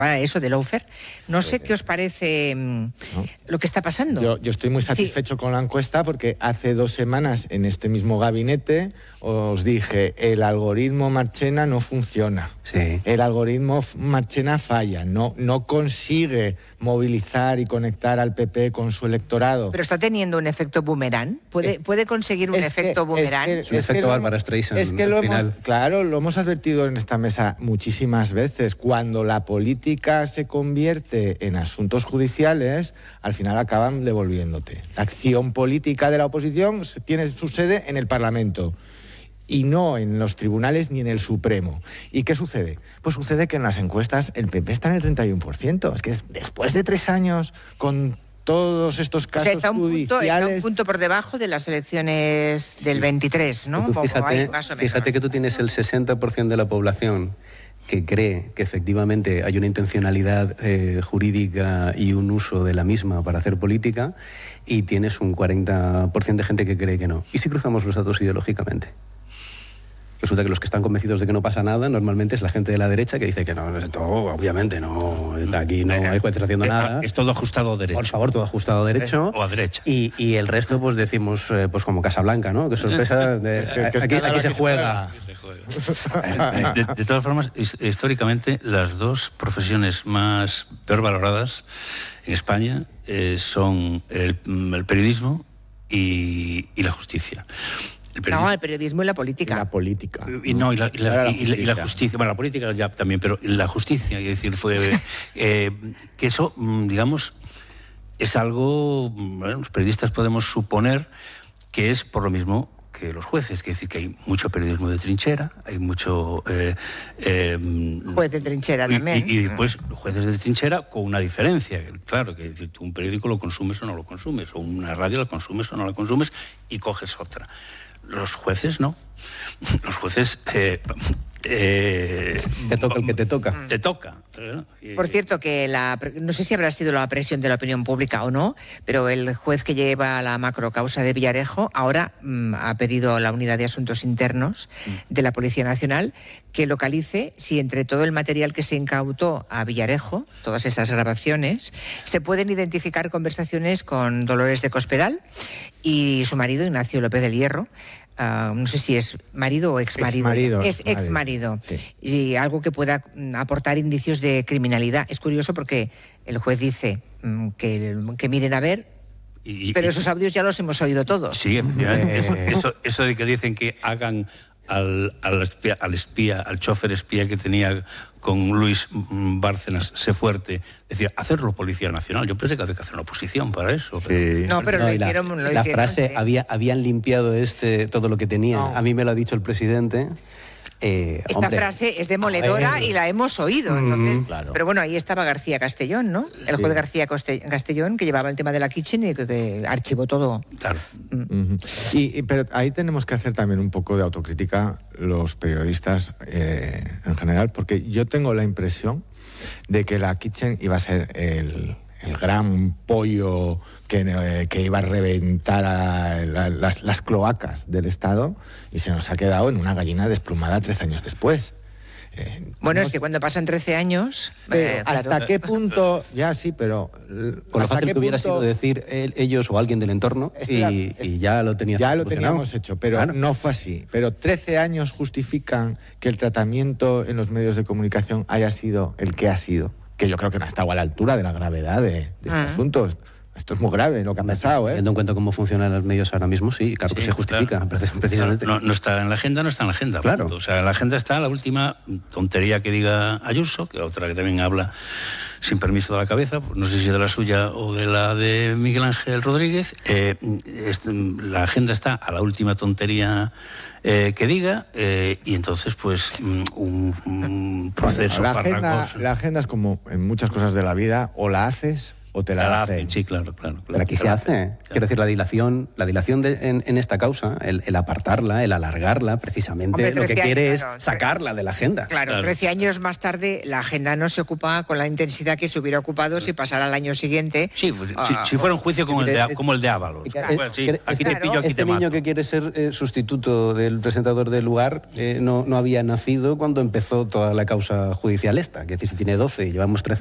para eso de lawfare. No sé qué os parece lo que está pasando. Yo estoy muy satisfecho con la encuesta porque hace 2 semanas en este mismo gabinete os dije, el algoritmo Marchena no funciona. Sí. El algoritmo Marchena falla, no consigue movilizar y conectar al PP con su electorado. Pero está teniendo un efecto boomerang. ¿Puede conseguir un efecto boomerang? Es un efecto Bárbara Streisand. Es que lo hemos advertido en esta mesa muchísimas veces. Cuando la política se convierte en asuntos judiciales, al final acaban devolviéndote. La acción política de la oposición tiene su sede en el Parlamento y no en los tribunales ni en el Supremo. ¿Y qué sucede? Pues sucede que en las encuestas el PP está en el 31%. Es que después de 3 años con todos estos casos judiciales... Está un punto por debajo de las elecciones del 23, ¿no? Tú fíjate que tú tienes el 60% de la población que cree que efectivamente hay una intencionalidad jurídica y un uso de la misma para hacer política, y tienes un 40% de gente que cree que no. ¿Y si cruzamos los datos ideológicamente? Resulta que los que están convencidos de que no pasa nada normalmente es la gente de la derecha que dice que no, esto obviamente no, aquí no hay jueces haciendo nada. Es todo ajustado a derecho. Por favor, todo ajustado a derecho. O a derecha. Y el resto pues decimos pues como Casablanca, ¿no? Que sorpresa, aquí se juega. De todas formas, históricamente las dos profesiones más peor valoradas en España son el periodismo y la justicia. El periodismo y la política. La política. Y la justicia. Bueno, la política ya también, pero la justicia, es decir, que eso, digamos, es algo, bueno, los periodistas podemos suponer que es por lo mismo que los jueces, es decir, que hay mucho periodismo de trinchera, hay mucho... juez de trinchera también. Y después jueces de trinchera con una diferencia, claro, que tú un periódico lo consumes o no lo consumes, o una radio la consumes o no la consumes, y coges otra. Los jueces no. Los jueces... te toca el que te toca. Te toca. Por cierto, que no sé si habrá sido la presión de la opinión pública o no, pero el juez que lleva la macrocausa de Villarejo ahora ha pedido a la Unidad de Asuntos Internos de la Policía Nacional que localice si entre todo el material que se incautó a Villarejo, todas esas grabaciones, se pueden identificar conversaciones con Dolores de Cospedal y su marido, Ignacio López del Hierro. No sé si es marido o exmarido. Es exmarido. Sí. Y algo que pueda aportar indicios de criminalidad. Es curioso porque el juez dice que miren a ver, pero esos audios ya los hemos oído todos. Sí, efectivamente. Eso de que dicen que hagan al chofer espía que tenía con Luis Bárcenas, sé fuerte, decía, hacerlo Policía Nacional. Yo pensé que había que hacer una oposición para eso. Sí. Pero lo hicieron. La frase, habían limpiado todo lo que tenía. No. A mí me lo ha dicho el presidente. Esta frase es demoledora y la hemos oído. Entonces, claro. Pero bueno, ahí estaba García Castellón, ¿no? El juez García Castellón, que llevaba el tema de la Kitchen y que archivó todo. Claro. Pero ahí tenemos que hacer también un poco de autocrítica los periodistas en general, porque yo tengo la impresión de que la Kitchen iba a ser el gran pollo que iba a reventar las cloacas del Estado, y se nos ha quedado en una gallina desplumada 13 años después. Es que cuando pasan 13 años... ¿Hasta qué punto? Ya sí, pero... Con lo fácil que hubiera sido decir ellos o alguien del entorno y ya lo teníamos hecho, pero claro, no fue así. Pero 13 años justifican que el tratamiento en los medios de comunicación haya sido el que ha sido, que yo creo que no ha estado a la altura de la gravedad de este asunto. Esto es muy grave lo que ha pasado, ¿eh? Teniendo en cuenta cómo funcionan los medios ahora mismo, sí, claro que se justifica, claro. Precisamente. No está en la agenda, Claro. O sea, en la agenda está la última tontería que diga Ayuso, que otra que también habla sin permiso de la cabeza, no sé si de la suya o de la de Miguel Ángel Rodríguez. La agenda está a la última tontería que diga, y entonces pues un proceso la agenda es como en muchas cosas de la vida, o la haces o te la hacen. Sí, claro. Pero aquí se hace. Claro. Quiero decir, la dilación en esta causa, el apartarla, el alargarla, precisamente, Hombre, lo que quiere claro, es sacarla de la agenda. Claro, 13 años más tarde la agenda no se ocupa con la intensidad que se hubiera ocupado si pasara al año siguiente. Sí, si fuera un juicio como el de Ábalos. Sí, aquí te pillo, aquí te mato. Este niño que quiere ser sustituto del presentador del lugar no había nacido cuando empezó toda la causa judicial esta. Es decir, si tiene 12 y llevamos 13